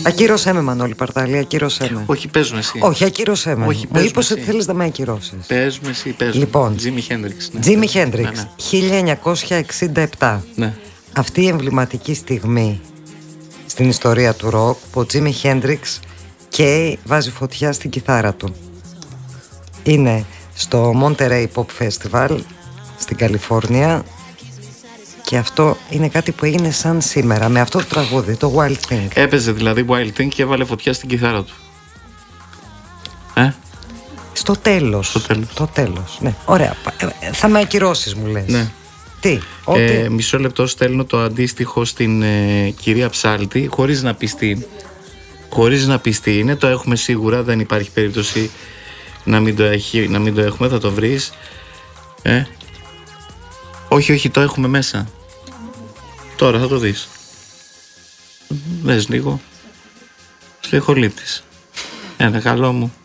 Ακύρωσέ με, Μανώλη Παρτάλη, ακύρωσέ με. Όχι, παίζουμε εσύ. Όχι, ακύρωσέ με. Όχι, μου είπες ότι θέλεις να με ακυρώσεις. Παίζουμε εσύ, παίζουμε. Λοιπόν, Τζίμι Χέντριξ. Τζίμι Χέντριξ, 1967. Ναι. Αυτή η εμβληματική στιγμή στην ιστορία του ροκ, που ο Τζίμι Χέντριξ και βάζει φωτιά στην κιθάρα του. Είναι στο Monterey Pop Festival στην Καλιφόρνια. Και αυτό είναι κάτι που έγινε σαν σήμερα, με αυτό το τραγούδι, το Wild Thing. Έπαιζε δηλαδή Wild Thing και έβαλε φωτιά στην κιθάρα του. Στο τέλος. Το τέλος. Ναι. Ωραία. Θα με ακυρώσεις, μου λες. Ναι. Τι, μισό λεπτό, στέλνω το αντίστοιχο στην κυρία Ψάλτη, χωρίς να πει τι είναι. Το έχουμε σίγουρα, δεν υπάρχει περίπτωση να μην το έχουμε, θα το βρεις. Όχι, το έχουμε μέσα. Τώρα θα το δεις. Δες λίγο. Στο ηχολήπτης. Καλό μου.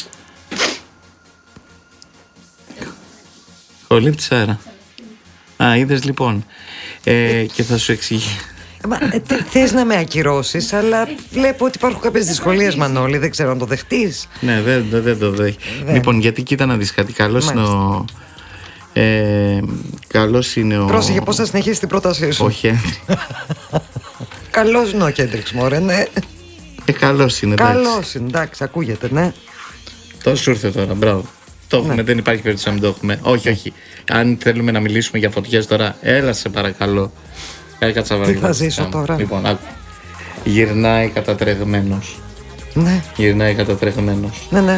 Ηχολήπτης αέρα. Είδες λοιπόν. Και θα σου εξηγήσω. Θες να με ακυρώσεις, αλλά βλέπω ότι υπάρχουν κάποιες δυσκολίες, Μανώλη. Δεν ξέρω αν το δεχτείς. Ναι, δεν το δέχει. Λοιπόν, γιατί κοίτα να δεις κάτι. Καλός είναι ο... καλός είναι ο... Πρόσεχε πώς θα συνεχίσεις την πρότασή σου. Όχι. Καλός είναι ο Χέντριξ, μωρέ, ναι. Καλός είναι, εντάξει. Καλός είναι, εντάξει, ακούγεται, ναι. Τόσο σου ήρθε τώρα, μπράβο. Το έχουμε, δεν υπάρχει περίπτωση να μην το έχουμε. Όχι. Αν θέλουμε να μιλήσουμε για φωτιές τώρα, έλα σε παρακαλώ. Τι θα ζήσω τώρα. Λοιπόν, άκου. Γυρνάει κατατρεγμένος. Ναι. Ναι.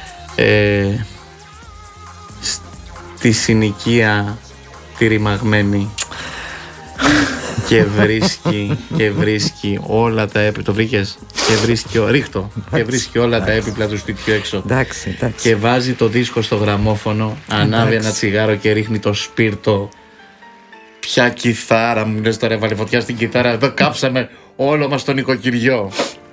Στη συνοικία τη ρημαγμένη και βρίσκει όλα τα έπιπλα. Το βρήκες? Και βρίσκει όλα τα έπιπλα του σπιτιού έξω. Εντάξει. Και βάζει το δίσκο στο γραμμόφωνο, ανάβει ένα τσιγάρο και ρίχνει το σπίρτο. Ποια κιθάρα μου λες τώρα, έβαλε φωτιά στην κιθάρα. Εδώ κάψαμε όλο μας το νοικοκυριό.